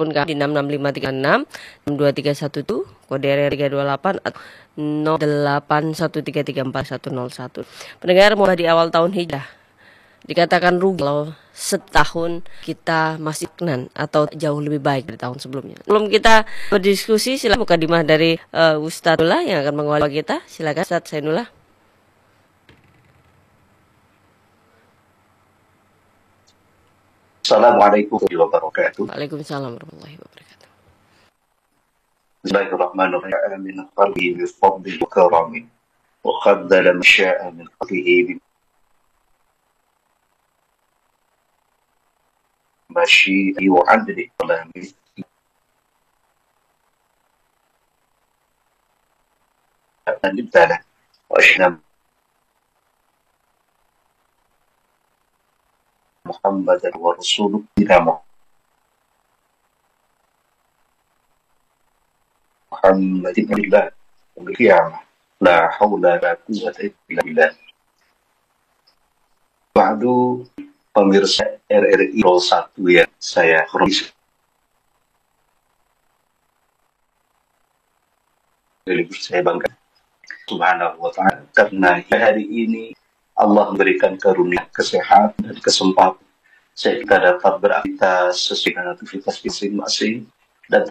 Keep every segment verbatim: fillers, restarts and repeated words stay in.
telepon kami di enam enam lima tiga enam enam dua tiga satu tujuh, kode R R tiga dua delapan atau nol delapan satu tiga tiga empat satu nol satu. Pendengar, mulai di awal tahun Hijrah dikatakan rugi kalau setahun kita masih kenan atau jauh lebih baik dari tahun sebelumnya. Sebelum kita berdiskusi, silakan mukadimah dari uh, Ustadz Nullah yang akan mengawali kita. Silakan Ustadz Sainullah. Assalamualaikum warahmatullahi wabarakatuh. Waalaikumsalam warahmatullahi wabarakatuh. Bismillahirrahmanirrahim. Min qalbi bi fadli wa karami wa qaddara ma syaa min qadrihi masyi'i wa 'adli wa nibtala wa ashhadu Muhammadan wa rasuluhu ila Muhammadin billah wa bil qiyamah la haula la quwwata illa billah. Ba'du, pemirsa R R I nol satu yang saya hormati, saya bangga Subhanahu wa ta'ala karena hari ini Allah memberikan karunia kesehatan dan kesempatan saya kita dapat beraktivitas sesuai dengan aktivitas masing-masing dan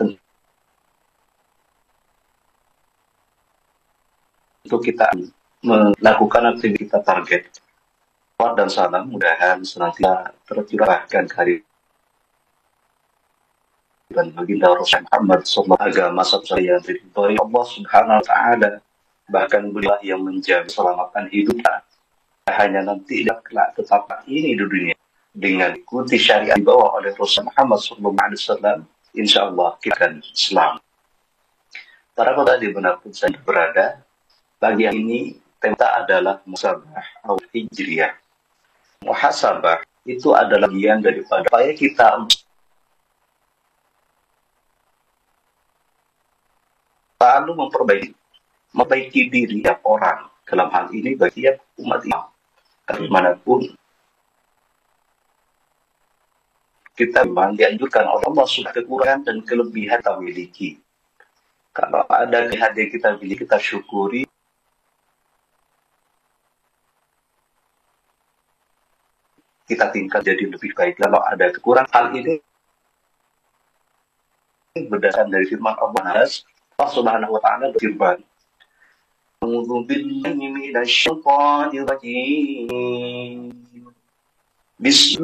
tentu kita melakukan aktivitas target. Dan salam mudahan senantiasa tercurahkan hari dan baginda Rasulullah Muhammad sallallahu alaihi wasallam, agama satu-satunya yang diridhoi Allah Subhanahu wa taala, bahkan beliau yang menjaga keselamatan hidup kita hanya nanti kelak tetap ini di dunia dengan ikuti syariat dibawa oleh Rasulullah Muhammad sallallahu alaihi wasallam, insyaallah kita akan selamat. Para pendengar dimanapun saya berada, pagi ini tema adalah muhasabah al-hijriyah. Muhasabah itu adalah bagian daripada upaya kita lalu memperbaiki memperbaiki diri tiap orang, dalam hal ini bagi umat Islam dimanapun kita memang dianjurkan oleh Allah sudah kekurangan dan kelebihan kita miliki. Kalau ada kelebihan yang kita miliki, kita syukuri. Kita tingkat jadi lebih baik. Kalau ada kekurangan, hal ini berdasarkan dari firman Allah Subhanahu wa ta'ala berfirman, A'udzu billahi minasy syaithanir rajim.